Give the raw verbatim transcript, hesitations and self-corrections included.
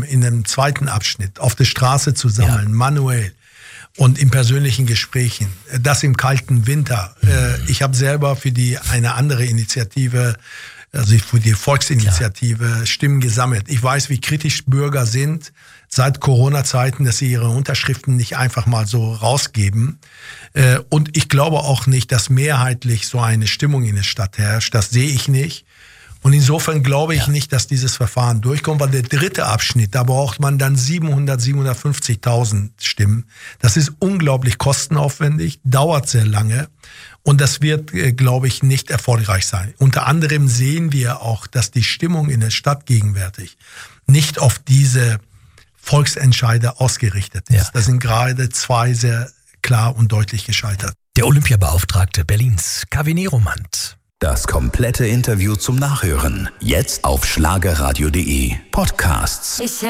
Stimmen in dem zweiten Abschnitt auf der Straße zu sammeln, ja. manuell und in persönlichen Gesprächen, das im kalten Winter. Mhm. Äh, ich habe selber für die eine andere Initiative, also für die Volksinitiative ja. Stimmen gesammelt. Ich weiß, wie kritisch Bürger sind seit Corona-Zeiten, dass sie ihre Unterschriften nicht einfach mal so rausgeben. Und ich glaube auch nicht, dass mehrheitlich so eine Stimmung in der Stadt herrscht. Das sehe ich nicht. Und insofern glaube ich ja. nicht, dass dieses Verfahren durchkommt, weil der dritte Abschnitt, da braucht man dann siebenhundert, siebenhundertfünfzigtausend Stimmen. Das ist unglaublich kostenaufwendig, dauert sehr lange und das wird, glaube ich, nicht erfolgreich sein. Unter anderem sehen wir auch, dass die Stimmung in der Stadt gegenwärtig nicht auf diese Volksentscheide ausgerichtet ist. Ja. Da sind gerade zwei sehr klar und deutlich gescheitert. Der Olympiabeauftragte Berlins, Kaveh Romand. Das komplette Interview zum Nachhören. Jetzt auf schlagerradio punkt de Podcasts. Ich